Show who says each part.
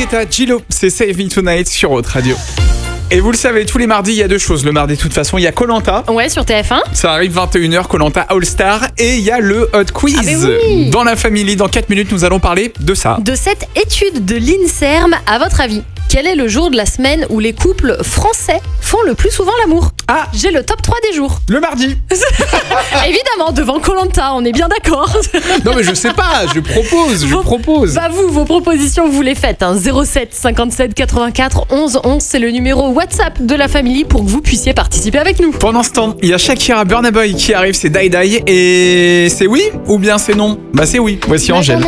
Speaker 1: Guetta, Gillo, c'est Save Me Tonight sur Haute Radio. Et vous le savez, tous les mardis, il y a deux choses. Le mardi, de toute façon, il y a Koh-Lanta.
Speaker 2: Ouais, sur TF1.
Speaker 1: Ça arrive 21h, Koh-Lanta All Star. Et il y a le Hot Quiz.
Speaker 2: Ah mais oui.
Speaker 1: Dans la famille, dans 4 minutes, nous allons parler de ça.
Speaker 2: De cette étude de l'INSERM, à votre avis, quel est le jour de la semaine où les couples français font le plus souvent l'amour?
Speaker 1: Ah,
Speaker 2: J'ai le top 3 des jours.
Speaker 1: le mardi.
Speaker 2: Évidemment, devant Koh-Lanta, on est bien d'accord.
Speaker 1: Non mais je sais pas, je propose.
Speaker 2: Bah vous, vos propositions, vous les faites. 07 57 84 11 11, c'est le numéro WhatsApp de la famille pour que vous puissiez participer avec nous.
Speaker 1: Pendant ce temps, il y a Shakira, Burna Boy qui arrive, c'est Die Die. Et c'est oui ou bien c'est non? Bah c'est oui, voici Angèle.